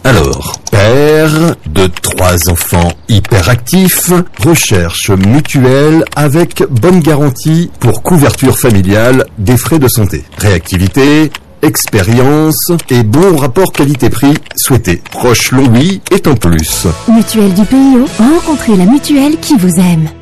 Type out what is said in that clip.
Alors, père de 3 enfants hyperactifs, recherche mutuelle avec bonne garantie pour couverture familiale des frais de santé. Réactivité, expérience et bon rapport qualité-prix souhaité. Roche Longwy est en plus. Mutuelle du PIO, rencontrez la mutuelle qui vous aime.